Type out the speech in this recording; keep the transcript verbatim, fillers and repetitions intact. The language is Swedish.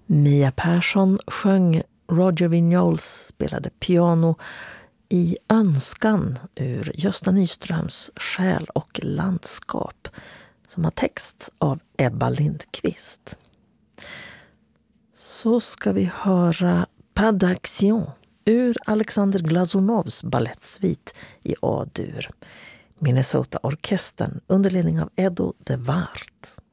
Mia Persson sjöng, Roger Vignoles spelade piano i Önskan ur Gösta Nyströms Själ och landskap, som har text av Ebba Lindqvist. Så ska vi höra Pas d'action ur Alexander Glazunovs ballettsvit i A-dur. Minnesota-orkestern under ledning av Edo de Wart.